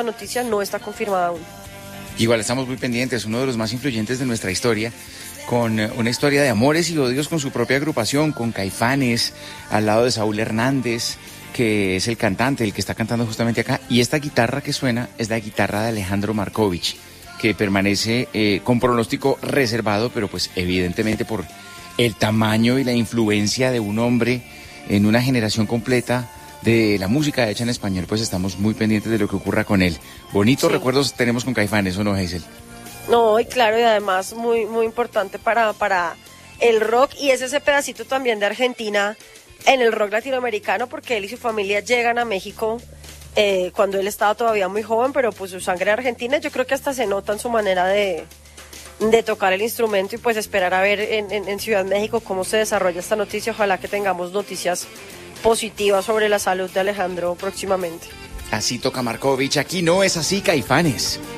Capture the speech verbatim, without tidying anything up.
noticia no está confirmada aún. Igual estamos muy pendientes, uno de los más influyentes de nuestra historia, con una historia de amores y odios con su propia agrupación, con Caifanes, al lado de Saúl Hernández, que es el cantante, el que está cantando justamente acá, y esta guitarra que suena es la guitarra de Alejandro Markovich, que permanece eh, con pronóstico reservado, pero pues evidentemente por el tamaño y la influencia de un hombre en una generación completa de la música hecha en español, pues estamos muy pendientes de lo que ocurra con él. Bonitos sí. recuerdos tenemos con Caifanes, ¿o no, Hazel? No, y claro, y además muy muy importante para, para el rock, y es ese pedacito también de Argentina en el rock latinoamericano, porque él y su familia llegan a México eh, cuando él estaba todavía muy joven, pero pues su sangre argentina, yo creo que hasta se nota en su manera de, de tocar el instrumento, y pues esperar a ver en, en, en Ciudad de México cómo se desarrolla esta noticia. Ojalá que tengamos noticias positivas sobre la salud de Alejandro próximamente. Así toca Markovich, aquí no es así, Caifanes.